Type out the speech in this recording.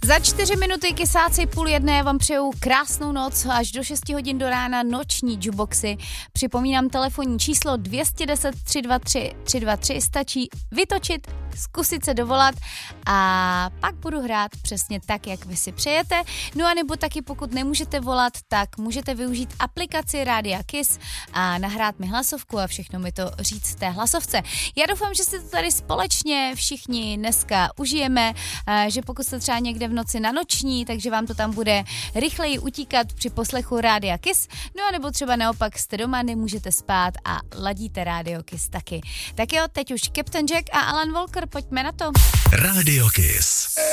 Za 4 minuty kysáci 12:30 vám přeju krásnou noc až do 6 hodin do rána noční jukeboxy. Připomínám telefonní číslo 210 323 323, stačí vytočit, zkusit se dovolat a pak budu hrát přesně tak, jak vy si přejete. No a nebo taky pokud nemůžete volat, tak můžete využít aplikaci Rádia Kiss a nahrát mi hlasovku a všechno mi to říct v té hlasovce. Já doufám, že si to tady společně všichni dneska užijeme, že pokud jste třeba někde v noci na noční, takže vám to tam bude rychleji utíkat při poslechu Rádia Kiss, no a nebo třeba naopak jste doma, nemůžete spát a ladíte Rádio Kiss taky. Tak jo, teď už Captain Jack a Alan Walker, pojďme na to. Rádio Kiss.